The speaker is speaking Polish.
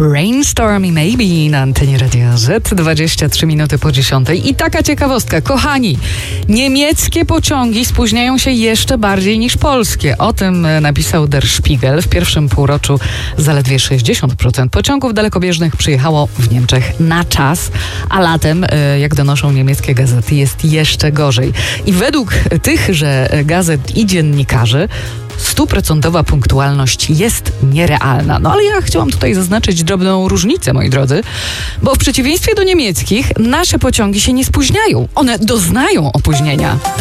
Brainstorm i Maybe na antenie Radia Z, 23 minuty po 10. I taka ciekawostka, kochani, niemieckie pociągi spóźniają się jeszcze bardziej niż polskie. O tym napisał Der Spiegel. W pierwszym półroczu zaledwie 60% pociągów dalekobieżnych przyjechało w Niemczech na czas, a latem, jak donoszą niemieckie gazety, jest jeszcze gorzej. I według tychże gazet i dziennikarzy 100% punktualność jest nierealna. No ale ja chciałam tutaj zaznaczyć drobną różnicę, moi drodzy, bo w przeciwieństwie do niemieckich nasze pociągi się nie spóźniają. One doznają opóźnienia.